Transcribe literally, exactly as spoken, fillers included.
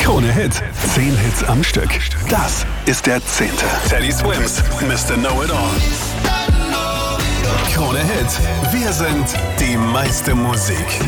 Krone Hit. Zehn Hits am Stück. Das ist der zehnte. Teddy Swims, Mister Know-It-All. Krone Hit. Wir sind die meiste Musik.